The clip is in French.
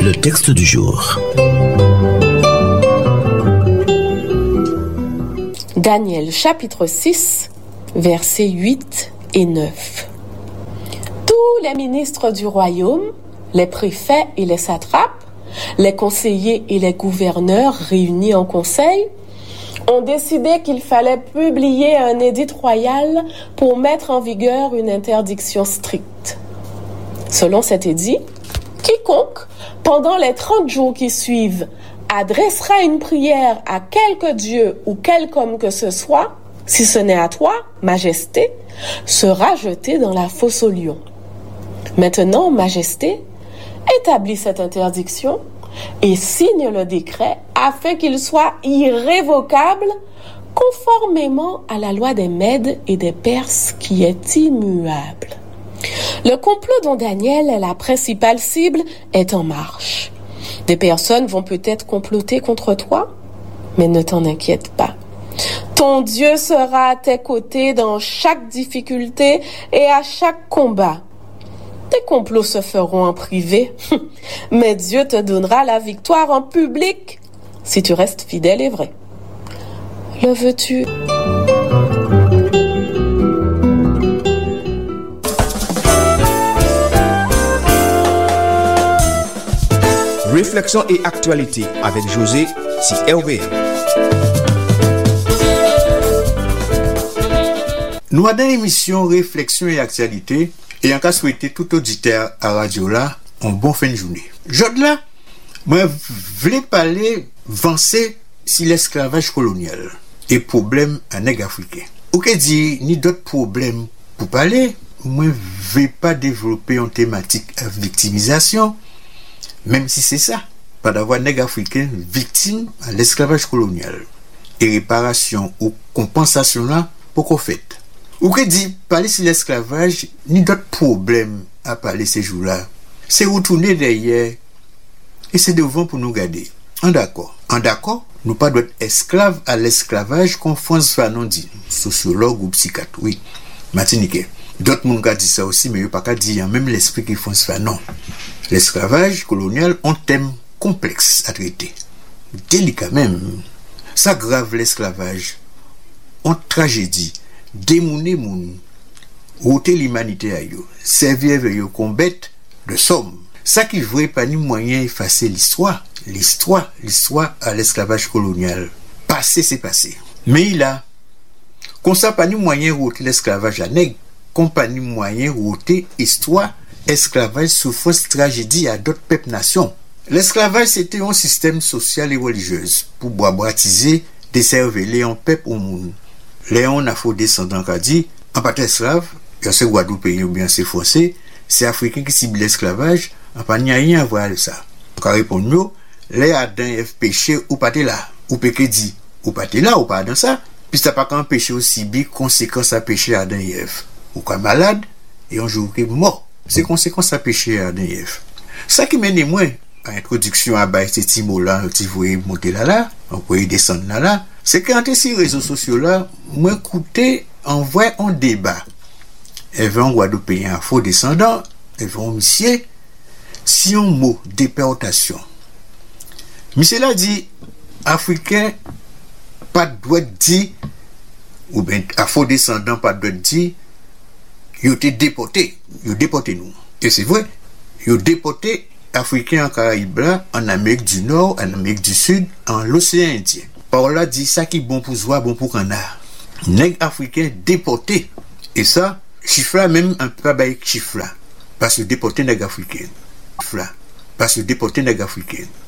Le texte du jour. Daniel chapitre 6, versets 8 et 9. Tous les ministres du royaume, les préfets et les satrapes, les conseillers et les gouverneurs réunis en conseil, ont décidé qu'il fallait publier un édit royal pour mettre en vigueur une interdiction stricte. Selon cet édit, quiconque, pendant les 30 jours qui suivent, adressera une prière à quelque dieu ou quelque homme que ce soit, si ce n'est à toi, Majesté, sera jeté dans la fosse aux lions. Maintenant, Majesté, établis cette interdiction et signe le décret afin qu'il soit irrévocable conformément à la loi des Mèdes et des Perses qui est immuable. Le complot dont Daniel est la principale cible est en marche. Des personnes vont peut-être comploter contre toi, mais ne t'en inquiète pas. Ton Dieu sera à tes côtés dans chaque difficulté et à chaque combat. Tes complots se feront en privé, mais Dieu te donnera la victoire en public si tu restes fidèle et vrai. Le veux-tu? Réflexion et actualité avec José sur RVM. Nous avons une émission Réflexion et actualité et en cas souhaité tout auditeur à radio là en bonne fin de journée. Aujourd'hui là, moi voulais parler avancer sur l'esclavage colonial et problème en nègre africain. Ou que dit ni d'autres problèmes pour parler, moi vais pas développer une thématique à victimisation. Même si c'est ça, pas d'avoir nègres africains victimes à l'esclavage colonial. Et réparation ou compensation là, pour qu'on fait. Ou que dit, parler sur l'esclavage, ni d'autres problèmes à parler ces jours-là. C'est retourner derrière, et c'est devant pour nous garder. En d'accord, nous pas d'être esclaves à l'esclavage, comme Frantz Fanon dit, sociologue ou psychiatre, oui, Martiniquais. D'autres monde dit ça aussi, mais il n'y a pas qu'à dire, même l'esprit qui Frantz Fanon. L'esclavage colonial est un thème complexe à traiter. Délicat même. Ça grave l'esclavage. En tragédie. Démouner moun. Ôter l'humanité à yo. Servir yo combattre de somme. Ça qui vrai pas ni moyen effacer l'histoire. L'histoire à l'esclavage colonial. Passé c'est passé. Mais il a. Comme ça pas ni moyen ôter l'esclavage à nègre. Comme pas ni moyen ôter histoire. Esclavage, souffrance, tragédie à d'autres peuples nations. L'esclavage, c'était un système social et religieux pour boitiser, desserver en peuple au monde. Léon afro-descendant a dit, en pas esclave, c'est Guadeloupéen ou bien c'est Français, c'est Africain qui cible l'esclavage, en pas n'y a rien à voir avec ça. On répond nous, les Adam F péché ou pas là, ou péché dit, ou pas là, ou pas dans ça, puis t'as pas qu'un péché aussi big, conséquence à péché Adam F. Ou quoi malade, et un jour qui est mort. C'est conséquence à péché à DF. Ça qui mène moi à l'introduction à bas ces petits mots là, tu voyez monter là, on peut descendre là, c'est quand ces réseaux sociaux là, moi écouter envoie un débat. Et vont Guadeloupéen faux descendant, et vont monsieur si on mot déportation. Monsieur là dit africain pas doit dire ou bien afro descendant pas doit dire ils ont été déportés nous. Et c'est vrai, ils ont déporté Africains en Caraïbes, en Amérique du Nord, en Amérique du Sud, en l'océan Indien. Par là, dit ça qui est bon pour soi, bon pour canard. Nègres africains déportés. Et ça, chiffre là, même un peu pas chiffre là. Parce que déporter nègres africains. Parce que déporter nègres africains.